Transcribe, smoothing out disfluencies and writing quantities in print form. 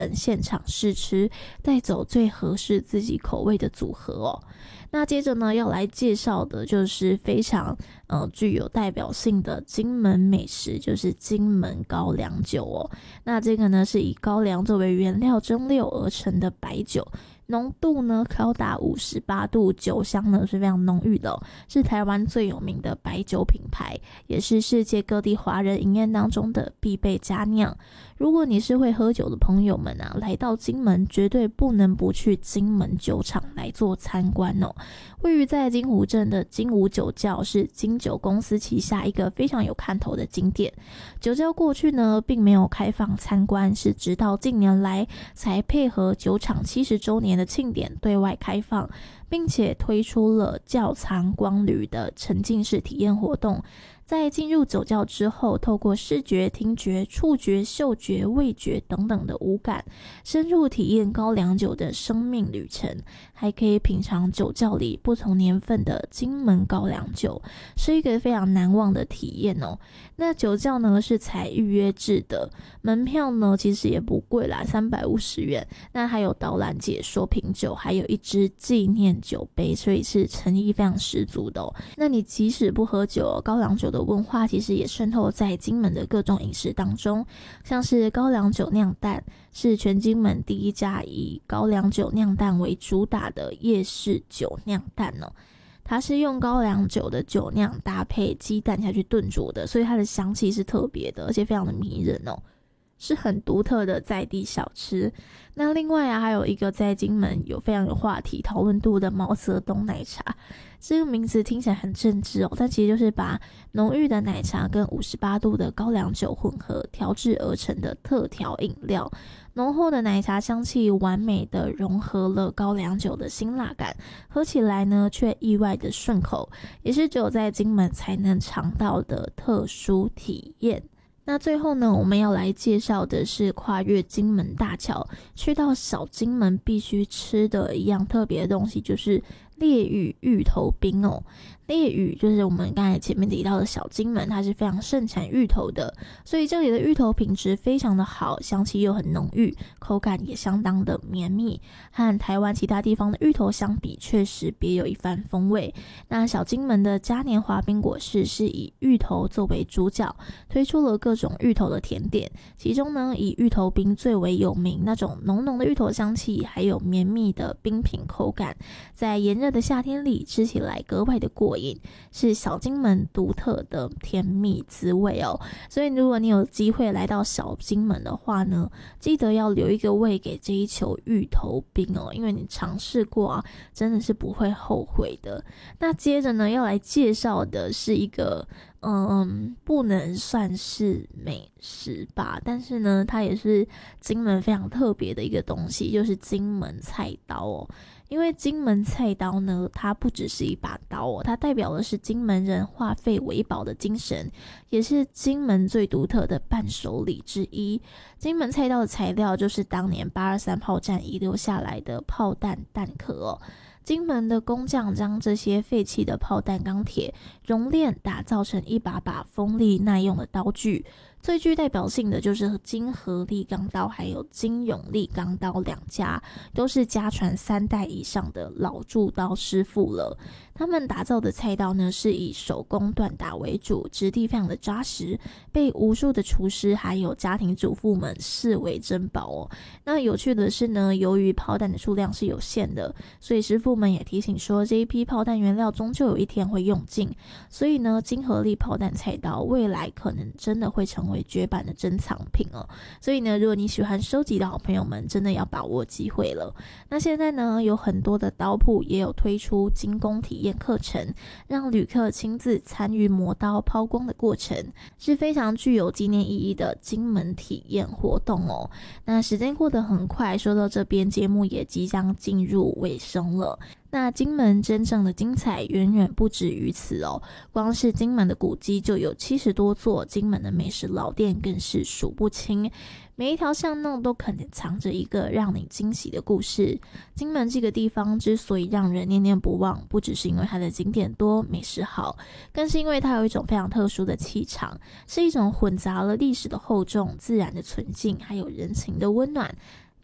现场试吃，带走最合适自己口味的组合哦。那接着呢，要来介绍的就是非常具有代表性的金门美食，就是金门高粱酒哦。那这个呢是以高粱作为原料蒸馏而成的白酒，浓度呢高达58度，酒香呢是非常浓郁的哦，是台湾最有名的白酒品牌，也是世界各地华人饮宴当中的必备佳酿。如果你是会喝酒的朋友们啊，来到金门绝对不能不去金门酒厂来做参观哦。位于在金湖镇的金湖酒窖是金酒公司旗下一个非常有看头的景点。酒窖过去呢并没有开放参观，是直到近年来才配合酒厂70周年的庆典对外开放，并且推出了窖藏光旅的沉浸式体验活动。在进入酒窖之后，透过视觉、听觉、触觉、嗅觉、味觉等等的五感，深入体验高粱酒的生命旅程，还可以品尝酒窖里不同年份的金门高粱酒，是一个非常难忘的体验哦。那酒窖呢是采预约制的，门票呢其实也不贵啦，350元。那还有导览解说品酒，还有一支纪念酒杯，所以是诚意非常十足的哦。那你即使不喝酒，高粱酒的文化其实也渗透在金门的各种饮食当中，像是高粱酒酿蛋，是全金门第一家以高粱酒酿蛋为主打的夜市酒酿蛋哦。它是用高粱酒的酒酿搭配鸡蛋下去炖煮的，所以它的香气是特别的，而且非常的迷人哦，是很独特的在地小吃。那另外啊，还有一个在金门有非常有话题讨论度的毛泽东奶茶，这个名字听起来很政治哦，但其实就是把浓郁的奶茶跟58度的高粱酒混合调制而成的特调饮料。浓厚的奶茶香气完美的融合了高粱酒的辛辣感，喝起来呢却意外的顺口，也是只有在金门才能尝到的特殊体验。那最后呢，我们要来介绍的是跨越金门大桥去到小金门必须吃的一样特别的东西，就是烈屿芋头冰哦。烈屿就是我们刚才前面提到的小金门，它是非常盛产芋头的，所以这里的芋头品质非常的好，香气又很浓郁，口感也相当的绵密，和台湾其他地方的芋头相比，确实别有一番风味。那小金门的嘉年华冰果室是以芋头作为主角，推出了各种芋头的甜点，其中呢以芋头冰最为有名，那种浓浓的芋头香气，还有绵密的冰品口感，在炎热的夏天里吃起来格外的过瘾，是小金门独特的甜蜜滋味哦。所以如果你有机会来到小金门的话呢，记得要留一个胃给这一球芋头冰哦，因为你尝试过啊，真的是不会后悔的。那接着呢，要来介绍的是一个不能算是美食吧，但是呢它也是金门非常特别的一个东西，就是金门菜刀哦。因为金门菜刀呢，它不只是一把刀哦，它代表的是金门人化废为宝的精神，也是金门最独特的伴手礼之一。金门菜刀的材料就是当年823炮战遗留下来的炮弹弹壳哦。金门的工匠将这些废弃的炮弹钢铁熔炼，打造成一把把锋利耐用的刀具。最具代表性的就是金合力钢刀还有金永力钢刀两家，都是家传3代以上的老铸刀师傅了。他们打造的菜刀呢，是以手工锻打为主，质地非常的扎实，被无数的厨师还有家庭主妇们视为珍宝哦。那有趣的是呢，由于炮弹的数量是有限的，所以师傅们也提醒说，这一批炮弹原料终究有一天会用尽，所以呢，金合力炮弹菜刀未来可能真的会成为绝版的珍藏品哦。所以呢，如果你喜欢收集的好朋友们，真的要把握机会了。那现在呢，有很多的刀铺也有推出精工体验课程，让旅客亲自参与磨刀抛光的过程，是非常具有纪念意义的金门体验活动哦。那时间过得很快，说到这边节目也即将进入尾声了。那金门真正的精彩远远不止于此哦，光是金门的古迹就有70多座，金门的美食老店更是数不清，每一条巷弄都可能藏着一个让你惊喜的故事。金门这个地方之所以让人念念不忘，不只是因为它的景点多美食好，更是因为它有一种非常特殊的气场，是一种混杂了历史的厚重、自然的纯净还有人情的温暖，